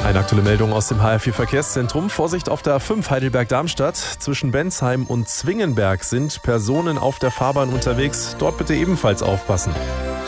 Eine aktuelle Meldung aus dem HR4 Verkehrszentrum. Vorsicht auf der A5 Heidelberg-Darmstadt. Zwischen Bensheim und Zwingenberg sind Personen auf der Fahrbahn unterwegs. Dort bitte ebenfalls aufpassen.